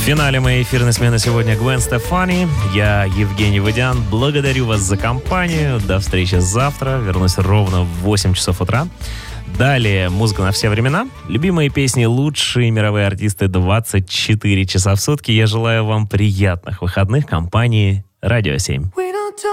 финале моей эфирной смены сегодня Гвен Стефани. Я Евгений Водян. Благодарю вас за компанию. До встречи завтра. Вернусь ровно в 8 часов утра. Далее музыка на все времена. Любимые песни, лучшие мировые артисты 24 часа в сутки. Я желаю вам приятных выходных компании Радио 7.